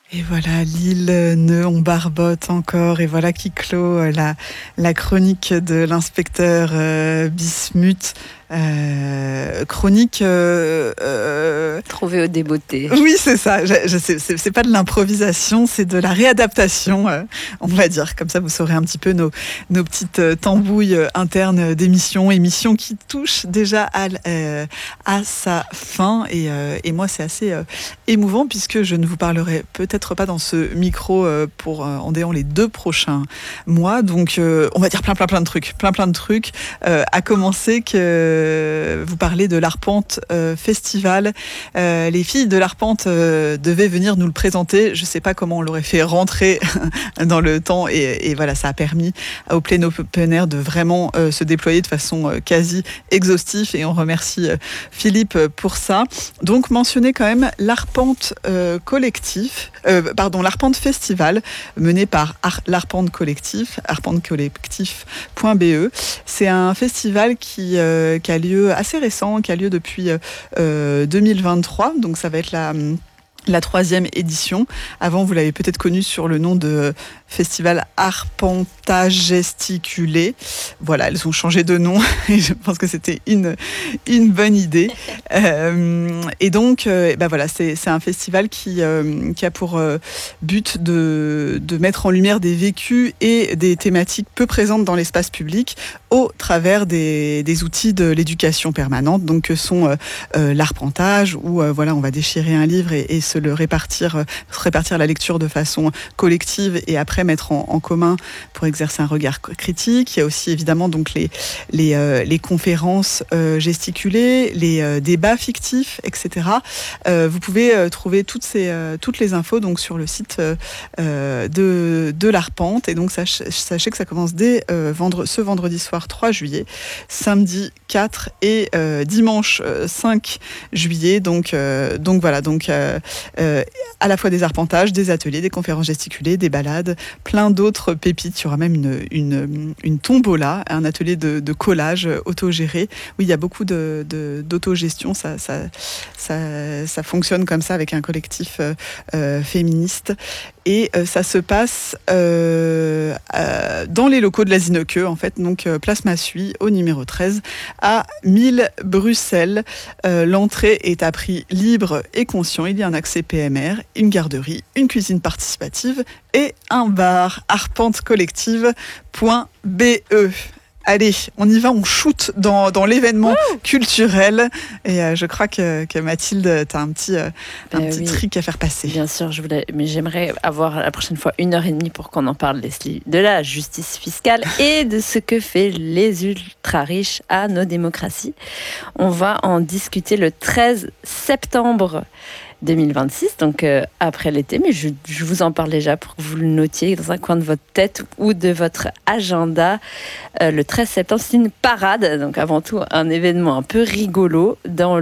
Et voilà, Lille, nœud, on barbote encore. Et voilà qui clôt la chronique de l'inspecteur Bismuth. Chronique. Trouvé au débeauté. Oui, c'est ça. Je sais, c'est pas de l'improvisation, c'est de la réadaptation, on va dire. Comme ça, vous saurez un petit peu nos petites tambouilles internes d'émission qui touche déjà à sa fin. Et moi, c'est assez émouvant puisque je ne vous parlerai peut-être pas dans ce micro pour en déant les 2 prochains mois. Donc, on va dire plein de trucs. À commencer que vous parlez de l'Arpente Festival. Les filles de l'Arpente devaient venir nous le présenter. Je ne sais pas comment on l'aurait fait rentrer dans le temps. Et voilà, ça a permis au Plein Open Air de vraiment se déployer de façon quasi exhaustive. Et on remercie Philippe pour ça. Donc, mentionner quand même l'Arpente l'Arpente Festival mené par l'Arpente Collectif, arpentecollectif.be. C'est un festival qui a lieu assez récent, qui a lieu depuis 2023. Donc ça va être la 3e édition. Avant, vous l'avez peut-être connu sur le nom de Festival Arpentagesticulé. Voilà, elles ont changé de nom et je pense que c'était une bonne idée. Et donc, voilà, c'est un festival qui a pour but de mettre en lumière des vécus et des thématiques peu présentes dans l'espace public au travers des outils de l'éducation permanente, donc que sont l'arpentage, où voilà, on va déchirer un livre et se répartir la lecture de façon collective et après mettre en commun pour exercer un regard critique. Il y a aussi évidemment donc les conférences gesticulées, les débats fictifs, etc. Vous pouvez trouver toutes les infos donc sur le site de l'Arpente. Et donc sachez que ça commence dès ce vendredi soir 3 juillet, samedi 4 et dimanche 5 juillet. Donc voilà, à la fois des arpentages, des ateliers, des conférences gesticulées, des balades, plein d'autres pépites. Il y aura même une tombola, un atelier de collage autogéré. Oui, il y a beaucoup d'autogestion. Ça fonctionne comme ça avec un collectif féministe. Et ça se passe dans les locaux de la Zineke, en fait, donc place Massuy, au numéro 13, à 1000 Bruxelles. L'entrée est à prix libre et conscient. Il y a un accès PMR, une garderie, une cuisine participative et un bar. arpentecollective.be. Allez, on y va, on shoot dans l'événement culturel. Et je crois que Mathilde, tu as un petit trick à faire passer. Bien sûr, mais j'aimerais avoir la prochaine fois 1h30 pour qu'on en parle, Leslie, de la justice fiscale et de ce que fait les ultra-riches à nos démocraties. On va en discuter le 13 septembre 2026, donc après l'été, mais je vous en parle déjà pour que vous le notiez dans un coin de votre tête ou de votre agenda. Le 13 septembre, c'est une parade, donc avant tout un événement un peu rigolo dans